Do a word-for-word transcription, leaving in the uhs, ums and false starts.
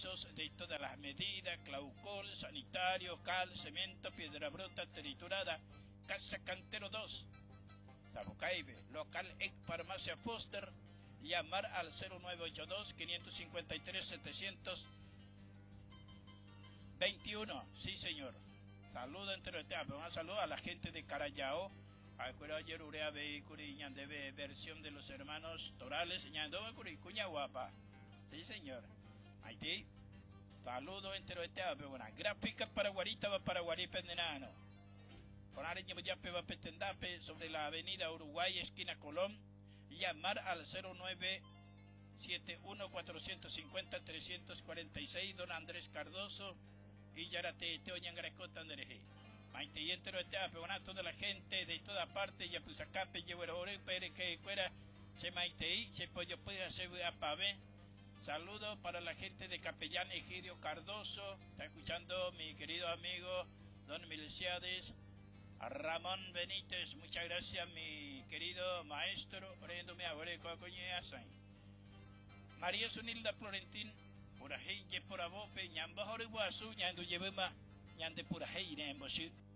pisos de todas las medidas, claucol, sanitario, cal, cemento, piedra bruta triturada, Casa Cantero dos, Sabucaibe, local ex farmacia Foster, llamar al cero nueve ocho dos, cinco cinco tres, setecientos veintiuno, sí señor. Saludo entre ustedes, un saludo a la gente de Carayao, a ayer urea vehículo de versión de los hermanos Torales, ñando cuña guapa, sí señor. Haití, saludo entre ustedes, una gráfica para Guarita va para Guaripendenano. Con areña yape va petendape sobre la avenida Uruguay, esquina Colón, llamar al cero nueve siete uno, cuatro cinco cero, tres cuatro seis, don Andrés Cardoso, y Yarate, Teoñangarecota, Andereje. Maite y entero este apeonato de la gente de toda parte, ya pues acá pe llevo el ore, pero que fuera, se maite se puede puede hacer a pave. Saludos para la gente de Capellán Egidio Cardoso, está escuchando mi querido amigo don Milciades, a Ramón Benítez, muchas gracias mi querido maestro, oriéndome a ver coña. María Sunilda Florentín, por ahí, por abope, ñamba hori guasu, ñando llevema, ñande por ahí, en